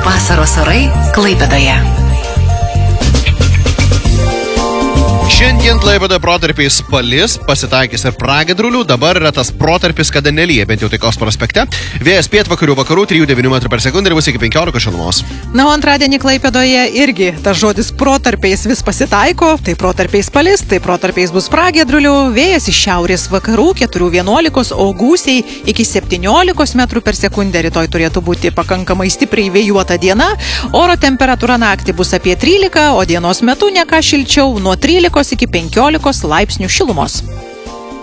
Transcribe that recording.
Vasaros orai Klaipėdoje. Šiandien Klaipėdoje protarpiais palis, pasitaikys ir pragiedrulių, dabar yra tas protarpis, kada nelyja, bent jau Taikos prospekte. Vėjas pietvakarių vakarų 3,9 m/s ir bus iki 15 šilumos. Na, o antradienį Klaipėdoje irgi tas žodis protarpiais vis pasitaiko, tai protarpiais palis, tai protarpiais bus pragiedrulių, vėjas iš šiaurės vakarų 4,11, o gūsiai iki 17 m/s. Rytoj turėtų būti pakankamai stipriai vėjuota diena, oro temperatūra naktį bus apie 13, o dienos metu ne ką šilčiau nuo 13 iki 15 laipsnių šilumos.